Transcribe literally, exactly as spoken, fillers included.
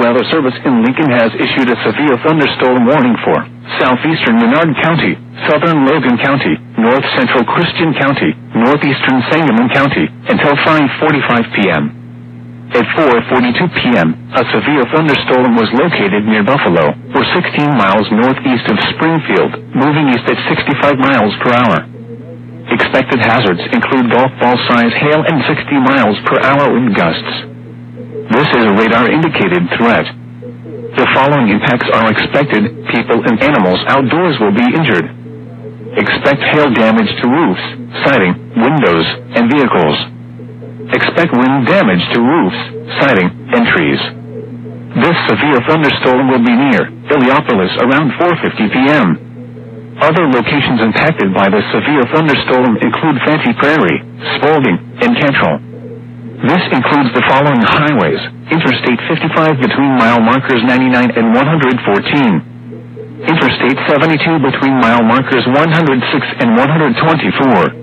Weather Service in Lincoln has issued a severe thunderstorm warning for southeastern Menard County, southern Logan County, north central Christian County, northeastern Sangamon County, until five forty-five p.m. At four forty-two p.m., a severe thunderstorm was located near Buffalo, or sixteen miles northeast of Springfield, moving east at sixty-five miles per hour. Expected hazards include golf ball-size hail and sixty miles per hour wind gusts. This is a radar-indicated threat. The following impacts are expected: people and animals outdoors will be injured. Expect hail damage to roofs, siding, windows, and vehicles. Expect wind damage to roofs, siding, and trees. This severe thunderstorm will be near Illiopolis around four fifty p.m. Other locations impacted by the severe thunderstorm include Fanti Prairie, Spalding, and Cantrell. This includes the following highways: Interstate fifty-five between mile markers ninety-nine and one hundred fourteen. Interstate seventy-two between mile markers one hundred six and one hundred twenty-four.